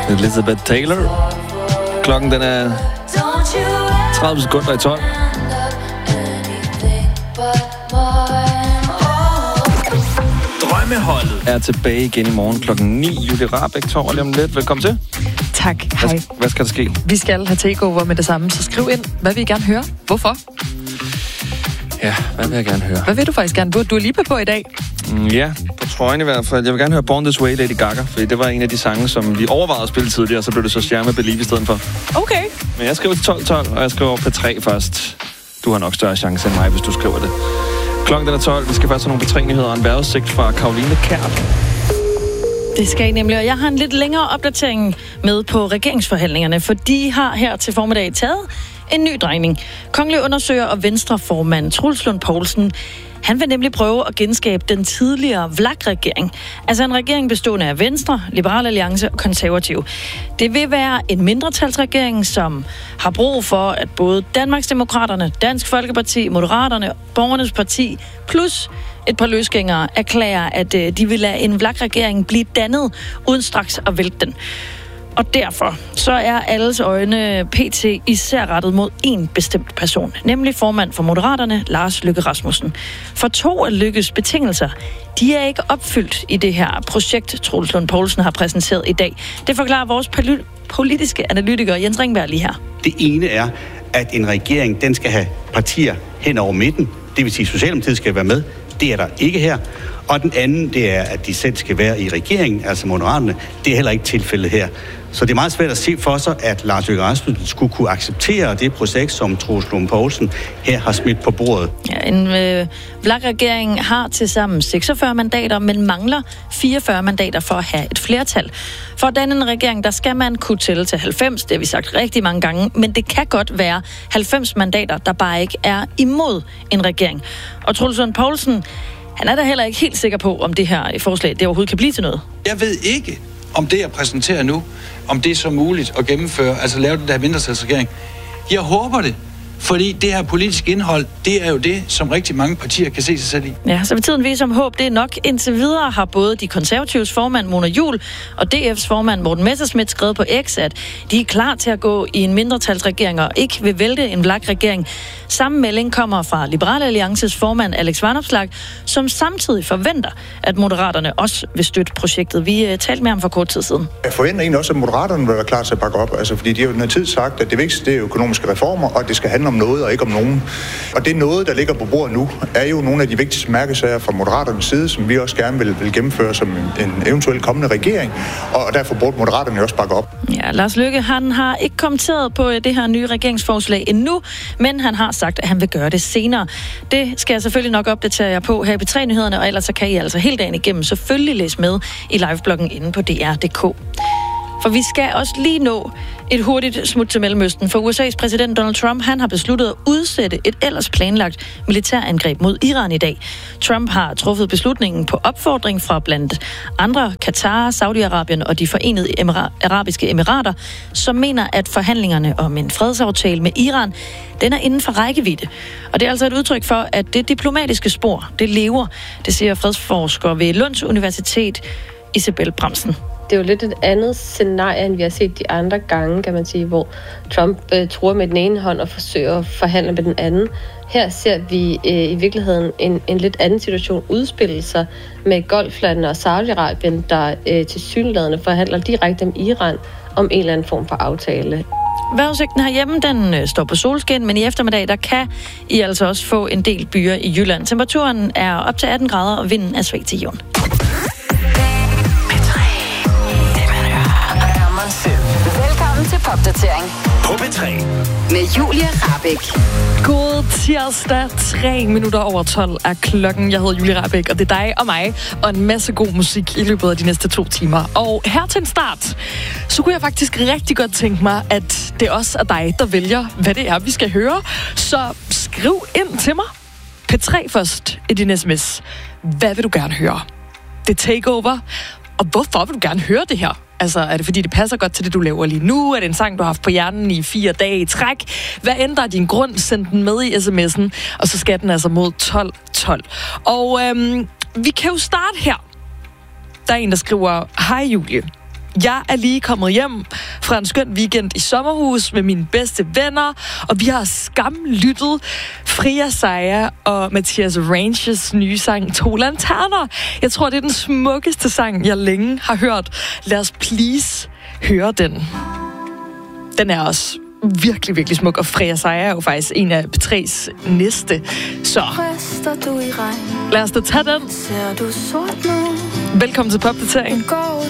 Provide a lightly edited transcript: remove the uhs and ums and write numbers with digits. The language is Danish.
Elizabeth Taylor. Klokken den er 30 sekunder i 12. Drømmeholdet er tilbage igen i morgen klokken 9. Julie Rahbek tager lige om lidt. Velkommen til. Tak. Hej. Hvad skal der ske? Vi skal have takeover med det samme, så skriv ind, hvad vil I gerne høre? Hvorfor? Ja, hvad vil jeg gerne høre? Hvad vil du faktisk gerne? Du er lige på i dag. Ja, på trøjen i hvert fald. Jeg vil gerne høre Born This Way, Lady Gaga, fordi det var en af de sange, som vi overvejede at spille tidligere, så blev det så Share med Believe i stedet for. Okay. Men jeg skriver til 12, og jeg skriver P3 først. Du har nok større chance end mig, hvis du skriver det. Klokken er 12. Vi skal først have nogle P3-nyheder og en vejrudsigt fra Caroline Kjært. Det skal I nemlig, og jeg har en lidt længere opdatering med på regeringsforhandlingerne, for de har her til formiddag taget en ny drejning. Kongelig undersøger og Venstre-formand Troels Lund Poulsen, han vil nemlig prøve at genskabe den tidligere VLAK-regering. Altså en regering bestående af Venstre, Liberal Alliance og Konservative. Det vil være en mindretalsregering, som har brug for, at både Danmarksdemokraterne, Dansk Folkeparti, Moderaterne, Borgernes Parti, plus et par løsgængere erklærer, at de vil lade en VLAK-regering blive dannet, uden straks at vælte den. Og derfor så er alles øjne pt. Især rettet mod en bestemt person, nemlig formand for Moderaterne, Lars Løkke Rasmussen. For 2 af Løkkes betingelser, de er ikke opfyldt i det her projekt, Troels Lund Poulsen har præsenteret i dag. Det forklarer vores politiske analytiker Jens Ringberg lige her. Det ene er, at en regering, den skal have partier hen over midten. Det vil sige, at Socialdemokratiet skal være med. Det er der ikke her. Og den anden, det er, at de selv skal være i regeringen, altså Moderaterne. Det er heller ikke tilfældet her. Så det er meget svært at se for sig, at Lars Løkke Rasmussen skulle kunne acceptere det projekt, som Troels Lund Poulsen her har smidt på bordet. Ja, en VLAK-regering har tilsammen 46 mandater, men mangler 44 mandater for at have et flertal. For denne regering, der skal man kunne tælle til 90, det har vi sagt rigtig mange gange, men det kan godt være 90 mandater, der bare ikke er imod en regering. Og Troels Lund Poulsen, han er da heller ikke helt sikker på, om det her forslag det overhovedet kan blive til noget. Jeg ved ikke, om det, jeg præsenterer nu, om det er så muligt at gennemføre, altså lave den der mindretalsregering. Jeg håber det, fordi det her politiske indhold, det er jo det, som rigtig mange partier kan se sig selv i. Ja, så vil tiden vise om håb, det er nok. Indtil videre har både de konservatives formand Mona Juul og DF's formand Morten Messerschmidt skrevet på X, at de er klar til at gå i en mindretalsregering og ikke vil vælte en VLAK-regering. Samme melding kommer fra Liberal Alliances formand Alex Vanopslagh, som samtidig forventer, at Moderaterne også vil støtte projektet. Vi talte med ham for kort tid siden. Jeg forventer egentlig også, at Moderaterne vil være klar til at bakke op, altså fordi de har jo noget tid sagt, at det vigtigste det er økonomiske reformer, og det skal handle om noget og ikke om nogen. Og det noget, der ligger på bordet nu, er jo nogle af de vigtigste mærkesager fra Moderaternes side, som vi også gerne vil gennemføre som en eventuelt kommende regering, og derfor burde Moderaterne også bakke op. Ja, Lars Løkke, han har ikke kommenteret på det her nye regeringsforslag endnu, men han har sagt, at han vil gøre det senere. Det skal jeg selvfølgelig nok opdatere jer på her i P3-nyhederne, og ellers så kan I altså hele dagen igennem selvfølgelig læse med i livebloggen inde på dr.dk. For vi skal også lige nå et hurtigt smut til Mellemøsten, for USA's præsident Donald Trump, han har besluttet at udsætte et ellers planlagt militærangreb mod Iran i dag. Trump har truffet beslutningen på opfordring fra blandt andre Katar, Saudi-Arabien og de forenede arabiske emirater, som mener, at forhandlingerne om en fredsaftale med Iran, den er inden for rækkevidde. Og det er altså et udtryk for, at det diplomatiske spor, det lever. Det siger fredsforsker ved Lunds Universitet, Isabel Bremsen. Det er jo lidt et andet scenarie, end vi har set de andre gange, kan man sige, hvor Trump truer med den ene hånd og forsøger at forhandle med den anden. Her ser vi i virkeligheden en lidt anden situation udspille sig med Golflandene og Saudi-Arabien, der tilsyneladende forhandler direkte med Iran om en eller anden form for aftale. Vejrudsigten herhjemme, den står på solskin, men i eftermiddag, der kan I altså også få en del byer i Jylland. Temperaturen er op til 18 grader, og vinden er svag til jævn. Velkommen til Popdatering på P3 med Julie Rahbek. God tirsdag, 3 minutter over 12 er klokken. Jeg hedder Julie Rahbek, og det er dig og mig, og en masse god musik i løbet af de næste 2 timer. Og her til en start, så kunne jeg faktisk rigtig godt tænke mig, at det også er dig, der vælger, hvad det er, vi skal høre. Så skriv ind til mig. P3 først i din sms. Hvad vil du gerne høre? Det takeover. Og hvorfor vil du gerne høre det her? Altså, er det fordi, det passer godt til det, du laver lige nu? Er det en sang, du har haft på hjernen i 4 dage i træk? Hvad ændrer din grund? Send den med i sms'en, og så skal den altså mod 1212. Og vi kan jo starte her. Der er en, der skriver, hej Julie. Jeg er lige kommet hjem fra en skøn weekend i sommerhus med mine bedste venner, og vi har skamlyttet Fria Saja og Mathias Ranges nye sang To Lanterner. Jeg tror, det er den smukkeste sang, jeg længe har hørt. Lad os please høre den. Den er også virkelig, virkelig smuk, og Freja Saja er jo faktisk en af P3's næste. Så lad os da tage den. Velkommen til Popdatering.